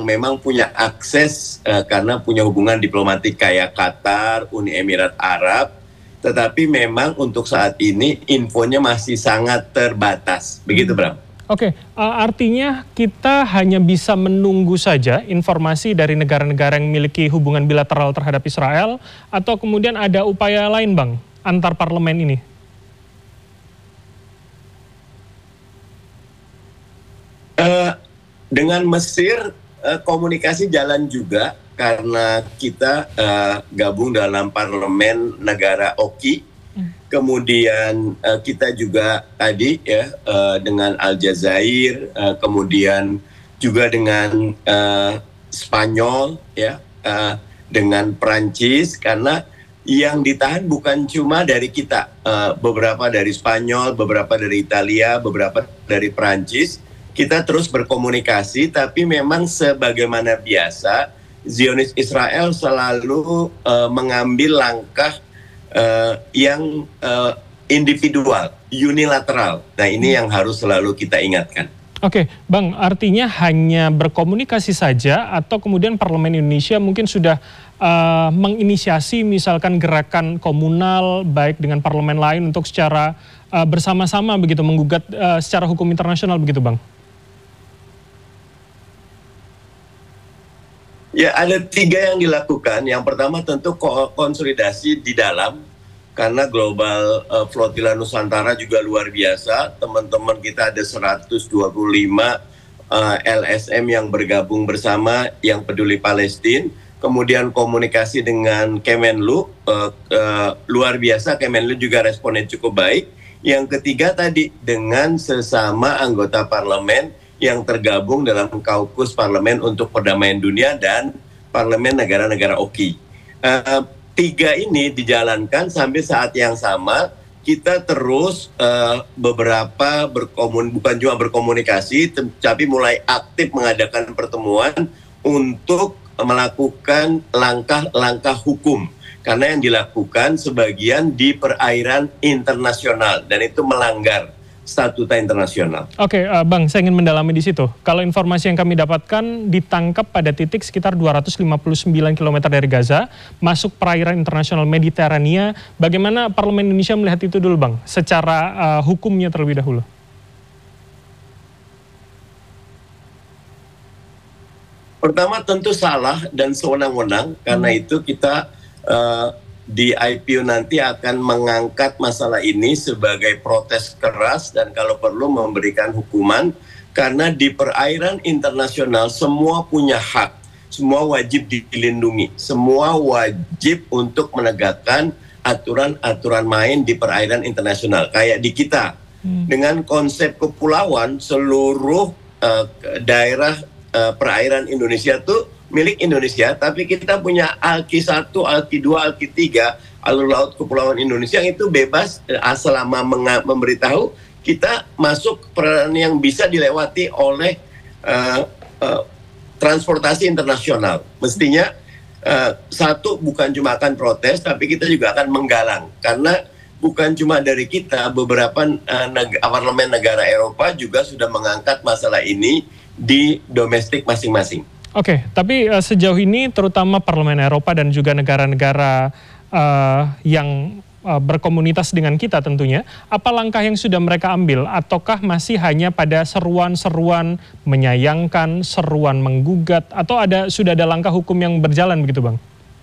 yang memang punya akses karena punya hubungan diplomatik kayak Qatar, Uni Emirat Arab, tetapi memang untuk saat ini infonya masih sangat terbatas. Begitu, Bram. Oke, artinya kita hanya bisa menunggu saja informasi dari negara-negara yang memiliki hubungan bilateral terhadap Israel, atau kemudian ada upaya lain, Bang, antar parlemen ini? Dengan Mesir komunikasi jalan juga karena kita gabung dalam parlemen negara OKI. Kemudian kita juga tadi ya dengan Aljazair, kemudian juga dengan Spanyol ya, dengan Prancis, karena yang ditahan bukan cuma dari kita, beberapa dari Spanyol, beberapa dari Italia, beberapa dari Prancis. Kita terus berkomunikasi, tapi memang sebagaimana biasa, Zionis Israel selalu mengambil langkah yang individual, unilateral. Nah, ini yang harus selalu kita ingatkan. Oke, Bang, artinya hanya berkomunikasi saja atau kemudian Parlemen Indonesia mungkin sudah menginisiasi misalkan gerakan komunal baik dengan parlemen lain untuk secara bersama-sama begitu menggugat secara hukum internasional begitu, Bang? Ya, ada 3 yang dilakukan. Yang pertama tentu konsolidasi di dalam, karena Global Flotilla Nusantara juga luar biasa. Teman-teman kita ada 125 LSM yang bergabung bersama yang peduli Palestina. Kemudian komunikasi dengan Kemenlu, luar biasa, Kemenlu juga responnya cukup baik. Yang ketiga tadi dengan sesama anggota parlemen yang tergabung dalam Kaukus Parlemen untuk Perdamaian Dunia dan Parlemen negara-negara OKI. 3 ini dijalankan sampai saat yang sama. Kita terus beberapa bukan cuma berkomunikasi, tapi mulai aktif mengadakan pertemuan untuk melakukan langkah-langkah hukum. Karena yang dilakukan sebagian di perairan internasional dan itu melanggar statuta internasional. Oke, Bang, saya ingin mendalami di situ. Kalau informasi yang kami dapatkan ditangkap pada titik sekitar 259 km dari Gaza, masuk perairan internasional Mediterania. Bagaimana Parlemen Indonesia melihat itu dulu, Bang? Secara hukumnya terlebih dahulu. Pertama tentu salah dan sewenang-wenang, karena itu kita di IPU nanti akan mengangkat masalah ini sebagai protes keras dan kalau perlu memberikan hukuman, karena di perairan internasional semua punya hak, semua wajib dilindungi, semua wajib untuk menegakkan aturan-aturan main di perairan internasional. Kayak di kita, dengan konsep kepulauan, seluruh daerah perairan Indonesia tuh milik Indonesia, tapi kita punya ALKI 1, ALKI 2, ALKI 3, alur laut kepulauan Indonesia yang itu bebas selama memberitahu kita masuk perairan yang bisa dilewati oleh transportasi internasional. Mestinya satu, bukan cuma akan protes, tapi kita juga akan menggalang, karena bukan cuma dari kita, beberapa parlemen negara Eropa juga sudah mengangkat masalah ini di domestik masing-masing. Oke, tapi sejauh ini terutama Parlemen Eropa dan juga negara-negara yang berkomunitas dengan kita tentunya, apa langkah yang sudah mereka ambil? Ataukah masih hanya pada seruan-seruan menyayangkan, seruan menggugat, atau sudah ada langkah hukum yang berjalan begitu, Bang?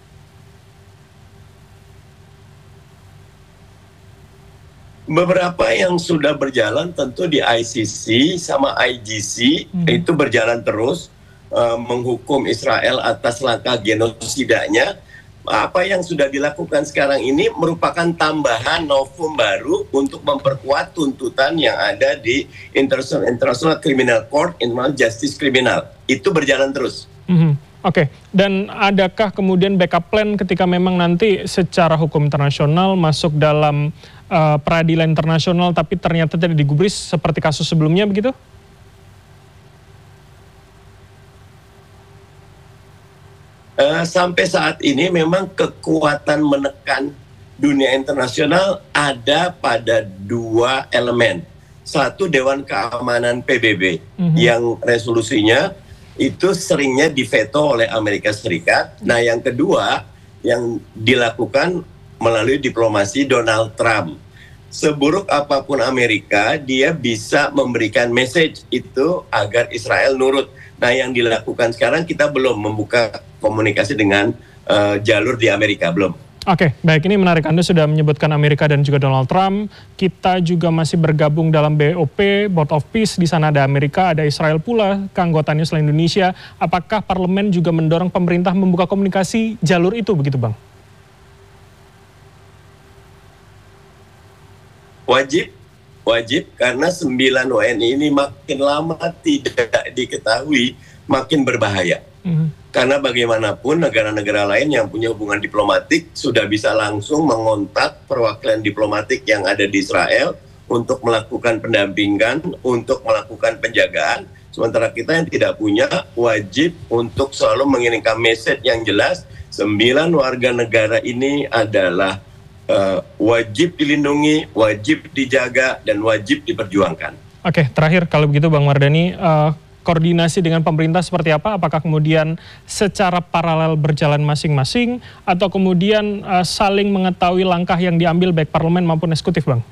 Beberapa yang sudah berjalan tentu di ICC sama IGC itu berjalan terus. Menghukum Israel atas langkah genosidanya. Apa yang sudah dilakukan sekarang ini merupakan tambahan novum baru untuk memperkuat tuntutan yang ada di International Criminal Court, International Justice Criminal. Itu berjalan terus. Oke, dan adakah kemudian backup plan ketika memang nanti secara hukum internasional masuk dalam peradilan internasional tapi ternyata tidak digubris seperti kasus sebelumnya begitu? Sampai saat ini memang kekuatan menekan dunia internasional ada pada 2 elemen. Satu, Dewan Keamanan PBB yang resolusinya itu seringnya diveto oleh Amerika Serikat. Nah, yang kedua yang dilakukan melalui diplomasi Donald Trump. Seburuk apapun Amerika, dia bisa memberikan message itu agar Israel nurut. Nah, yang dilakukan sekarang kita belum membuka komunikasi dengan jalur di Amerika, belum. Oke, baik, ini menarik. Anda sudah menyebutkan Amerika dan juga Donald Trump. Kita juga masih bergabung dalam BOP, Board of Peace. Di sana ada Amerika, ada Israel pula, keanggotaannya selain Indonesia. Apakah parlemen juga mendorong pemerintah membuka komunikasi jalur itu, begitu Bang? Wajib, karena 9 WNI ini makin lama tidak diketahui, makin berbahaya. Karena bagaimanapun negara-negara lain yang punya hubungan diplomatik sudah bisa langsung mengontak perwakilan diplomatik yang ada di Israel untuk melakukan pendampingan, untuk melakukan penjagaan. Sementara kita yang tidak punya, wajib untuk selalu mengirimkan message yang jelas, 9 warga negara ini adalah wajib dilindungi, wajib dijaga, dan wajib diperjuangkan. Oke, terakhir kalau begitu Bang Mardhani, koordinasi dengan pemerintah seperti apa? Apakah kemudian secara paralel berjalan masing-masing atau kemudian saling mengetahui langkah yang diambil baik parlemen maupun eksekutif, Bang?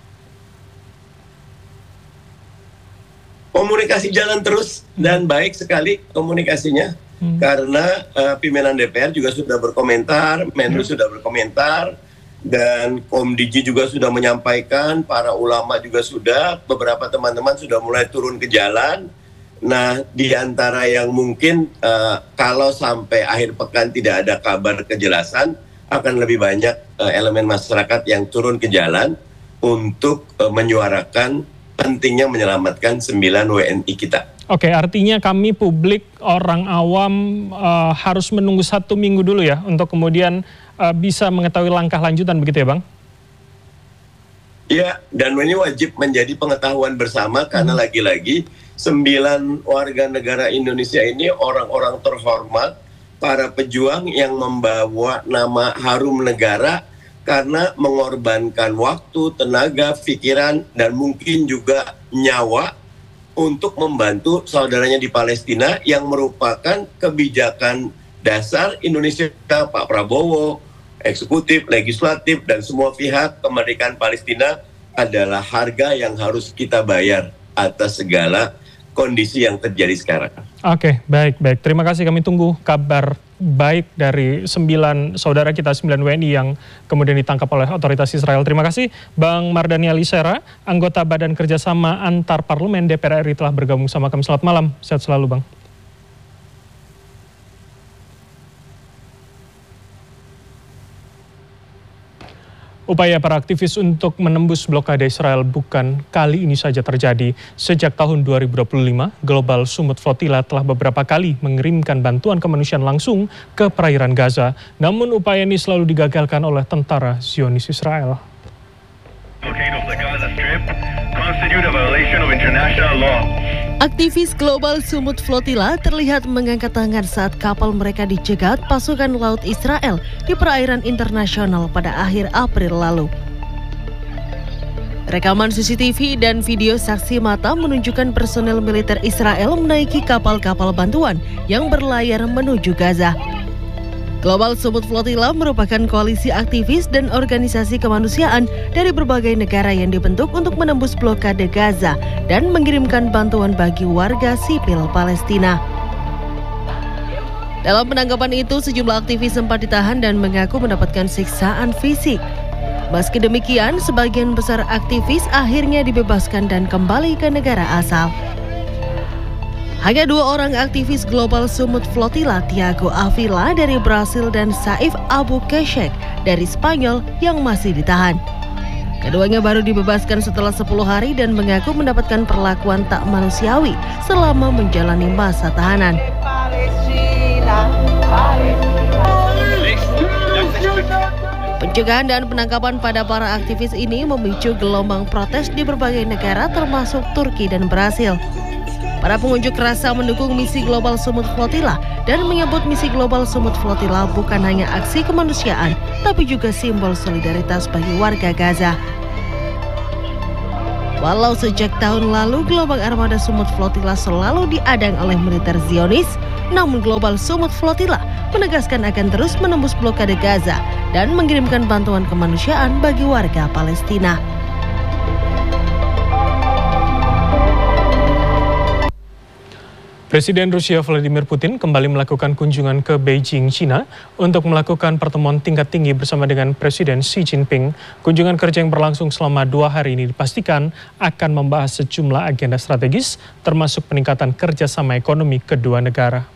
Komunikasi jalan terus dan baik sekali komunikasinya. Karena pimpinan DPR juga sudah berkomentar, Menlu sudah berkomentar, dan Komdiji juga sudah menyampaikan, para ulama juga sudah, beberapa teman-teman sudah mulai turun ke jalan. Nah, di antara yang mungkin kalau sampai akhir pekan tidak ada kabar kejelasan, akan lebih banyak elemen masyarakat yang turun ke jalan untuk menyuarakan pentingnya menyelamatkan 9 WNI kita. Oke, artinya kami publik, orang awam harus menunggu 1 minggu dulu ya untuk kemudian bisa mengetahui langkah lanjutan, begitu ya Bang? Ya, dan ini wajib menjadi pengetahuan bersama karena lagi-lagi 9 warga negara Indonesia ini orang-orang terhormat, para pejuang yang membawa nama harum negara karena mengorbankan waktu, tenaga, pikiran, dan mungkin juga nyawa untuk membantu saudaranya di Palestina yang merupakan kebijakan dasar Indonesia, Pak Prabowo, eksekutif, legislatif, dan semua pihak. Kemerdekaan Palestina adalah harga yang harus kita bayar atas segala kondisi yang terjadi sekarang. Oke, baik. Terima kasih, kami tunggu kabar baik dari 9 saudara kita, 9 WNI yang kemudian ditangkap oleh otoritas Israel. Terima kasih Bang Mardhani Alisera, anggota Badan Kerjasama Antar Parlemen DPR RI telah bergabung sama kami. Selamat malam, sehat selalu Bang. Upaya para aktivis untuk menembus blokade Israel bukan kali ini saja terjadi. Sejak tahun 2025, Global Sumut Flotilla telah beberapa kali mengirimkan bantuan kemanusiaan langsung ke perairan Gaza. Namun upaya ini selalu digagalkan oleh tentara Zionis Israel. Aktivis Global Sumut Flotilla terlihat mengangkat tangan saat kapal mereka dicegat pasukan laut Israel di perairan internasional pada akhir April lalu. Rekaman CCTV dan video saksi mata menunjukkan personel militer Israel menaiki kapal-kapal bantuan yang berlayar menuju Gaza. Global Sumut Flotilla merupakan koalisi aktivis dan organisasi kemanusiaan dari berbagai negara yang dibentuk untuk menembus blokade Gaza dan mengirimkan bantuan bagi warga sipil Palestina. Dalam penangkapan itu, sejumlah aktivis sempat ditahan dan mengaku mendapatkan siksaan fisik. Meski demikian, sebagian besar aktivis akhirnya dibebaskan dan kembali ke negara asal. Hanya 2 orang aktivis Global Sumut Flotilla, Tiago Avila dari Brasil dan Saif Abu Keshek dari Spanyol yang masih ditahan. Keduanya baru dibebaskan setelah 10 hari dan mengaku mendapatkan perlakuan tak manusiawi selama menjalani masa tahanan. Pencegahan dan penangkapan pada para aktivis ini memicu gelombang protes di berbagai negara termasuk Turki dan Brasil. Para pengunjuk rasa mendukung misi Global Sumut Flotilla dan menyebut misi Global Sumut Flotilla bukan hanya aksi kemanusiaan, tapi juga simbol solidaritas bagi warga Gaza. Walau sejak tahun lalu gelombang armada Sumut Flotilla selalu diadang oleh militer Zionis, namun Global Sumut Flotilla menegaskan akan terus menembus blokade Gaza dan mengirimkan bantuan kemanusiaan bagi warga Palestina. Presiden Rusia Vladimir Putin kembali melakukan kunjungan ke Beijing, China untuk melakukan pertemuan tingkat tinggi bersama dengan Presiden Xi Jinping. Kunjungan kerja yang berlangsung selama 2 hari ini dipastikan akan membahas sejumlah agenda strategis, termasuk peningkatan kerjasama ekonomi kedua negara.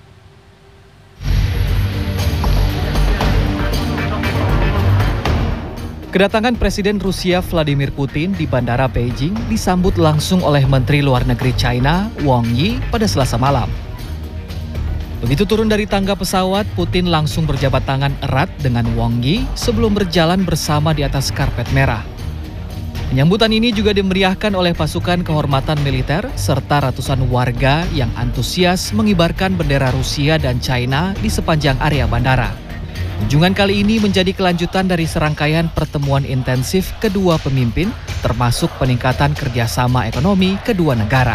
Kedatangan Presiden Rusia Vladimir Putin di Bandara Beijing disambut langsung oleh Menteri Luar Negeri China, Wang Yi, pada Selasa malam. Begitu turun dari tangga pesawat, Putin langsung berjabat tangan erat dengan Wang Yi sebelum berjalan bersama di atas karpet merah. Penyambutan ini juga dimeriahkan oleh pasukan kehormatan militer serta ratusan warga yang antusias mengibarkan bendera Rusia dan China di sepanjang area bandara. Kunjungan kali ini menjadi kelanjutan dari serangkaian pertemuan intensif kedua pemimpin, termasuk peningkatan kerjasama ekonomi kedua negara.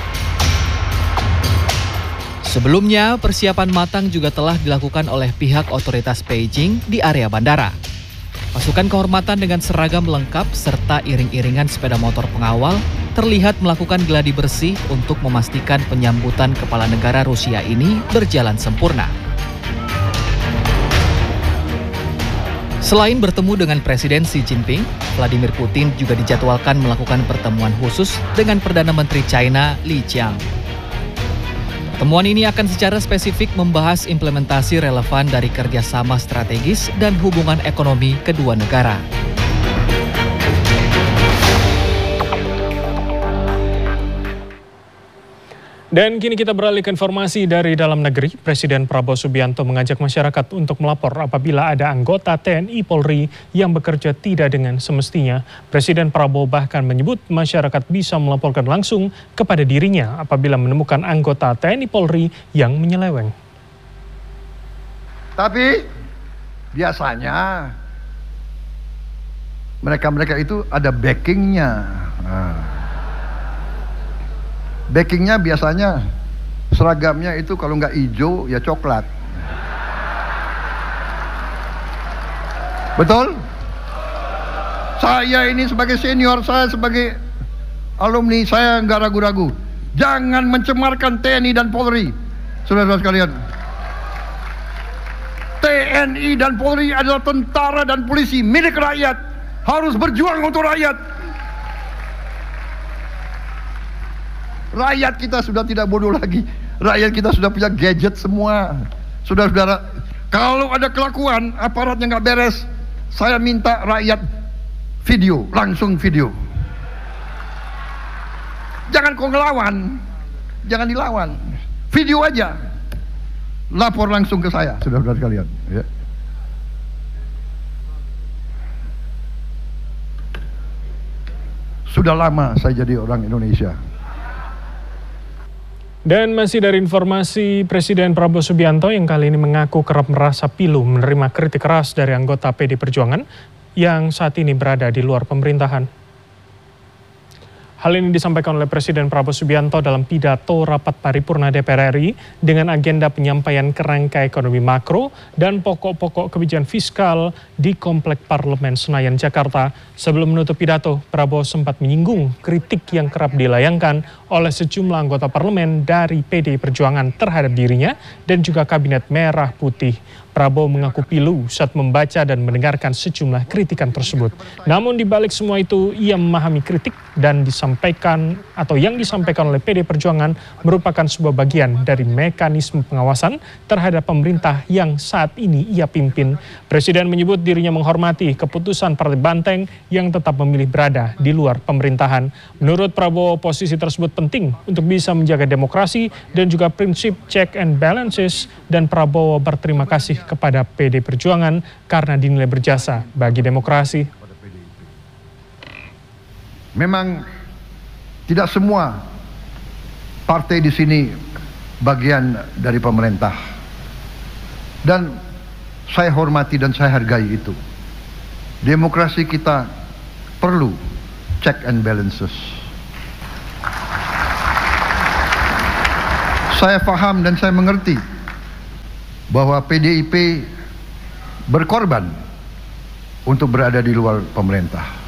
Sebelumnya, persiapan matang juga telah dilakukan oleh pihak otoritas Beijing di area bandara. Pasukan kehormatan dengan seragam lengkap serta iring-iringan sepeda motor pengawal terlihat melakukan gladi bersih untuk memastikan penyambutan kepala negara Rusia ini berjalan sempurna. Selain bertemu dengan Presiden Xi Jinping, Vladimir Putin juga dijadwalkan melakukan pertemuan khusus dengan Perdana Menteri China Li Qiang. Pertemuan ini akan secara spesifik membahas implementasi relevan dari kerjasama strategis dan hubungan ekonomi kedua negara. Dan kini kita beralih ke informasi dari dalam negeri. Presiden Prabowo Subianto mengajak masyarakat untuk melapor apabila ada anggota TNI Polri yang bekerja tidak dengan semestinya. Presiden Prabowo bahkan menyebut masyarakat bisa melaporkan langsung kepada dirinya apabila menemukan anggota TNI Polri yang menyeleweng. Tapi biasanya mereka-mereka itu ada backingnya. Backingnya biasanya seragamnya itu kalau nggak hijau ya coklat. Betul? Saya ini sebagai senior, saya sebagai alumni, saya nggak ragu-ragu. Jangan mencemarkan TNI dan Polri, saudara-saudara sekalian. TNI dan Polri adalah tentara dan polisi milik rakyat, harus berjuang untuk rakyat. Rakyat kita sudah tidak bodoh lagi. Rakyat kita sudah punya gadget semua. Saudara-saudara, kalau ada kelakuan aparatnya nggak beres, saya minta rakyat video, langsung video. Jangan kau ngelawan, jangan dilawan. Video aja, lapor langsung ke saya, saudara-saudara sekalian. Ya. Sudah lama saya jadi orang Indonesia. Dan masih dari informasi Presiden Prabowo Subianto yang kali ini mengaku kerap merasa pilu menerima kritik keras dari anggota PD Perjuangan yang saat ini berada di luar pemerintahan. Hal ini disampaikan oleh Presiden Prabowo Subianto dalam pidato rapat paripurna DPR RI dengan agenda penyampaian kerangka ekonomi makro dan pokok-pokok kebijakan fiskal di Komplek Parlemen Senayan, Jakarta. Sebelum menutup pidato, Prabowo sempat menyinggung kritik yang kerap dilayangkan oleh sejumlah anggota parlemen dari PDI Perjuangan terhadap dirinya dan juga Kabinet Merah Putih. Prabowo mengaku pilu saat membaca dan mendengarkan sejumlah kritikan tersebut. Namun di balik semua itu, ia memahami kritik dan yang disampaikan oleh PD Perjuangan merupakan sebuah bagian dari mekanisme pengawasan terhadap pemerintah yang saat ini ia pimpin. Presiden menyebut dirinya menghormati keputusan Partai Banteng yang tetap memilih berada di luar pemerintahan. Menurut Prabowo, posisi tersebut penting untuk bisa menjaga demokrasi dan juga prinsip check and balances, dan Prabowo berterima kasih kepada PD Perjuangan karena dinilai berjasa bagi demokrasi. Memang tidak semua partai di sini bagian dari pemerintah, dan saya hormati dan saya hargai itu. Demokrasi kita perlu check and balances. Saya paham dan saya mengerti bahwa PDIP berkorban untuk berada di luar pemerintah.